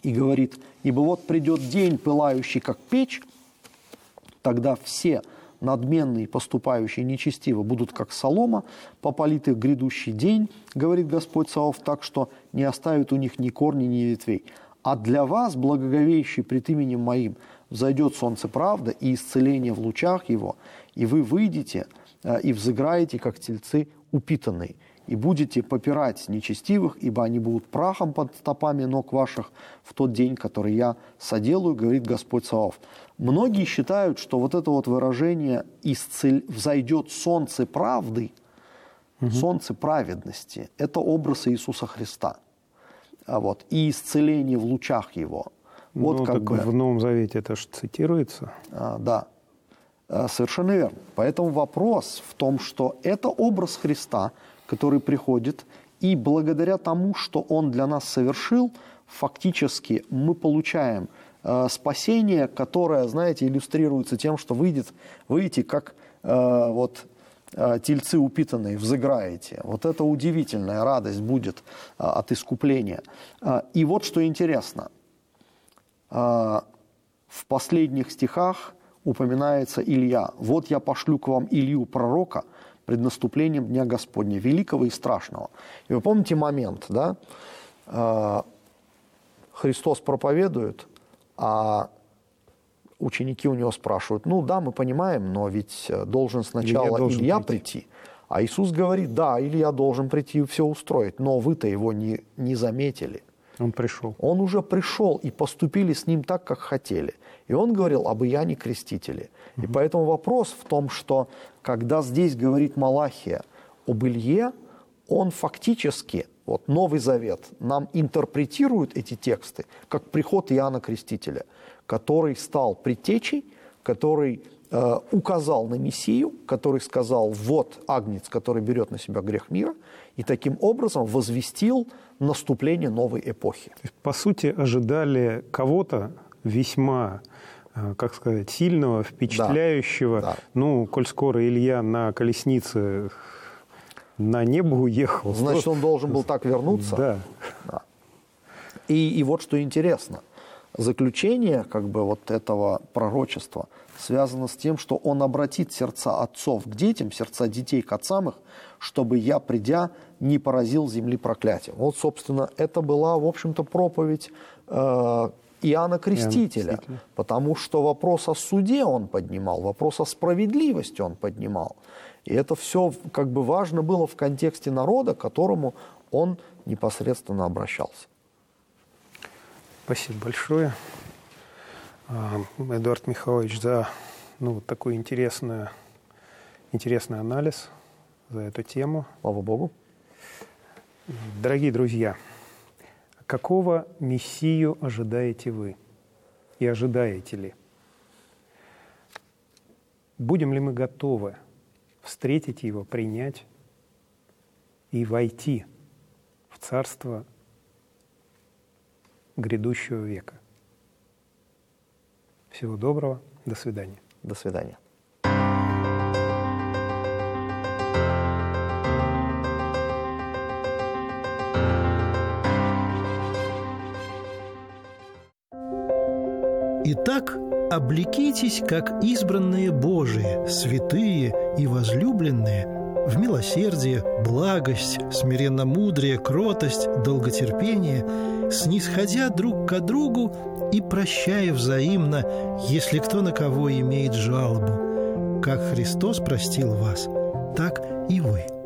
И говорит: «Ибо вот придет день, пылающий, как печь, тогда все надменные, поступающие нечестиво, будут как солома, попалиты в грядущий день, говорит Господь Саваоф, так что не оставит у них ни корней, ни ветвей. А для вас, благоговеющий пред именем моим, взойдет солнце правды и исцеление в лучах его, и вы выйдете и взыграете, как тельцы упитанные, и будете попирать нечестивых, ибо они будут прахом под стопами ног ваших в тот день, который я соделаю, говорит Господь Саваоф». Многие считают, что вот это вот выражение «взойдет солнце правды», солнце праведности – это образ Иисуса Христа. Вот, и исцеление в лучах его. Вот ну, как так бы, в Новом Завете это же цитируется. Да, совершенно верно. Поэтому вопрос в том, что это образ Христа, который приходит, и благодаря тому, что Он для нас совершил, фактически мы получаем спасение, которое, знаете, иллюстрируется тем, что выйдете как вот тельцы упитанные, взыграете. Вот это удивительная радость будет от искупления. И вот что интересно. В последних стихах упоминается Илья. «Вот я пошлю к вам Илью, пророка, пред наступлением Дня Господня, великого и страшного». И вы помните момент, да? Христос проповедует, а ученики у него спрашивают: ну да, мы понимаем, но ведь должен сначала Илья прийти. А Иисус говорит: да, Илья должен прийти и все устроить, но вы-то его не заметили. Он пришел. Он уже пришел, и поступили с ним так, как хотели. И он говорил об Иоанне Крестителе. И поэтому вопрос в том, что когда здесь говорит Малахия об Илье, он фактически, вот Новый Завет, нам интерпретирует эти тексты как приход Иоанна Крестителя, который стал предтечей, который указал на Мессию, который сказал: вот агнец, который берет на себя грех мира, и таким образом возвестил наступление новой эпохи. По сути, ожидали кого-то весьма, как сказать, сильного, впечатляющего. Да. Ну, коль скоро Илья на колеснице на небо уехал. Значит, он должен был так вернуться. Да. Да. И вот что интересно. Заключение как бы вот этого пророчества связано с тем, что он обратит сердца отцов к детям, сердца детей к отцам их, чтобы я, придя, не поразил земли проклятием. Вот, собственно, это была, в общем-то, проповедь Иоанна Крестителя, потому что вопрос о суде он поднимал, вопрос о справедливости он поднимал. И это все как бы важно было в контексте народа, к которому он непосредственно обращался. Спасибо большое, Эдуард Михайлович, за вот такой интересный анализ, за эту тему. Слава Богу. Дорогие друзья, какого Мессию ожидаете вы? И ожидаете ли? Будем ли мы готовы встретить Его, принять и войти в Царство грядущего века? Всего доброго. До свидания. До свидания. Итак, облекитесь, как избранные Божии, святые и возлюбленные, в милосердие, благость, смиренномудрие, кротость, долготерпение, снисходя друг к другу и прощая взаимно, если кто на кого имеет жалобу. Как Христос простил вас, так и вы.